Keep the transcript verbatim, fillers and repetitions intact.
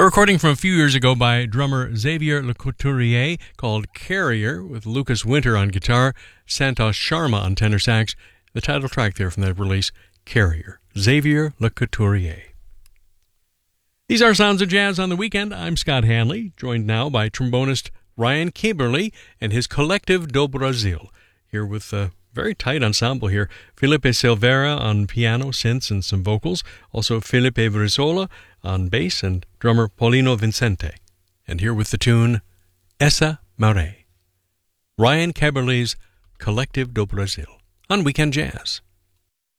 recording from a few years ago by drummer Xavier Lecouturier called Carrier, with Lucas Winter on guitar, Santosh Sharma on tenor sax. The title track there from that release, Carrier, Xavier Lecouturier. These are Sounds of Jazz on the Weekend. I'm Scott Hanley, joined now by trombonist Ryan Kimberly and his Collective do Brasil, here with a very tight ensemble here. Felipe Silveira on piano, synths, and some vocals. Also Felipe Brizola on bass and drummer Paulino Vincente. And here with the tune, Essa Maré. Ryan Kimberly's Collective do Brasil on Weekend Jazz.